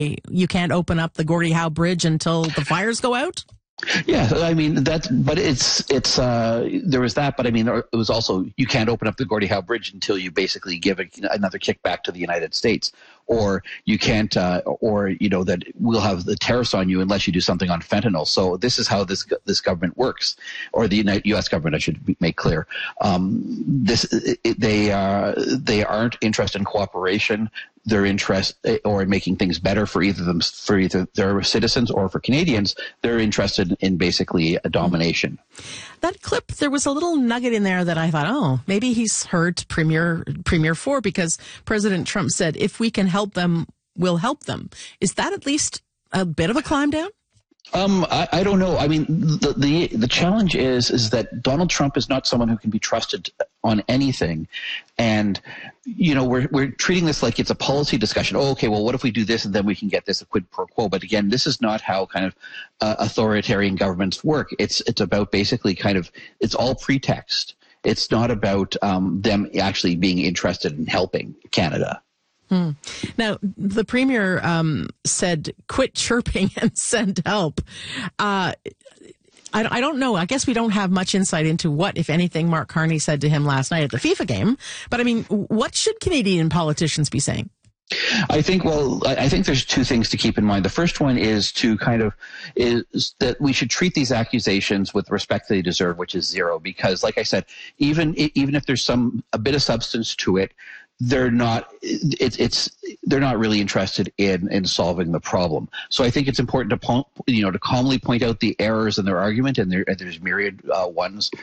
you can't open up the Gordie Howe Bridge until the fires go out? Yeah, I mean there was that, but I mean it was also, you can't open up the Gordie Howe Bridge until you basically give another kickback to the United States, or you can't, that we'll have the tariffs on you unless you do something on fentanyl. So this is how this government works, or the U.S. government, I should make clear. They aren't interested in cooperation. Their interest, or in making things better for either their citizens or for Canadians. They're interested in basically a domination. That clip, there was a little nugget in there that I thought, oh, maybe he's heard Premier Ford, because President Trump said, if we can help them, we'll help them. Is that at least a bit of a climb down? I don't know. I mean, the challenge is that Donald Trump is not someone who can be trusted on anything, and we're treating this like it's a policy discussion. Oh, okay, well, what if we do this and then we can get this a quid pro quo? But again, this is not how kind of authoritarian governments work. It's about basically it's all pretext. It's not about them actually being interested in helping Canada. Now, the Premier said, quit chirping and send help. I don't know. I guess we don't have much insight into what, if anything, Mark Carney said to him last night at the FIFA game. But I mean, what should Canadian politicians be saying? I think there's two things to keep in mind. The first one is is that we should treat these accusations with respect they deserve, which is zero. Because, like I said, even if there's a bit of substance to it, they're not really interested in solving the problem. So I think it's important to calmly point out the errors in their argument, and there's myriad ones,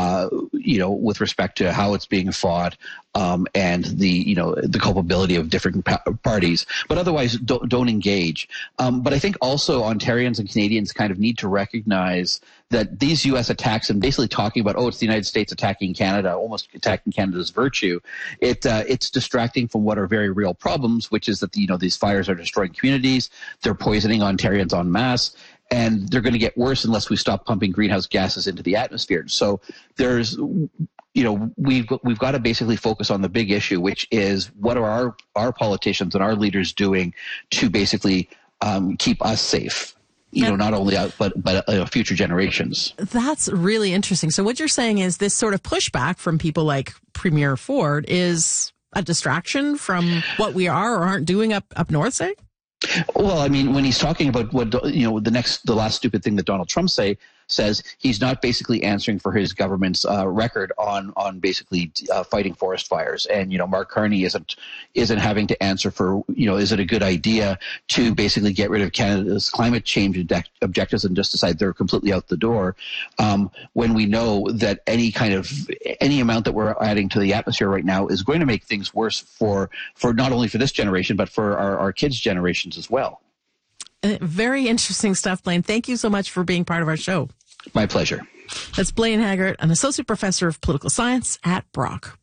with respect to how it's being fought, and the culpability of different parties. But otherwise, don't engage. But I think also Ontarians and Canadians kind of need to recognize that these U.S. attacks, and basically talking about, it's the United States attacking Canada, almost attacking Canada's virtue, it's distracting from what are very real problems, which is that these fires are destroying communities, they're poisoning Ontarians en masse, and they're going to get worse unless we stop pumping greenhouse gases into the atmosphere. So there's we've got to basically focus on the big issue, which is what are our politicians and our leaders doing to basically keep us safe. Not only us, but future generations. That's really interesting. So what you're saying is this sort of pushback from people like Premier Ford is a distraction from what we are or aren't doing up north, say? Well, I mean, when he's talking about what, the last stupid thing that Donald Trump says, he's not basically answering for his government's record on basically fighting forest fires. And, Mark Carney isn't having to answer for, is it a good idea to basically get rid of Canada's climate change objectives and just decide they're completely out the door, when we know that any amount that we're adding to the atmosphere right now is going to make things worse for not only for this generation, but for our kids' generations as well. Very interesting stuff, Blaine. Thank you so much for being part of our show. My pleasure. That's Blaine Haggart, an associate professor of political science at Brock.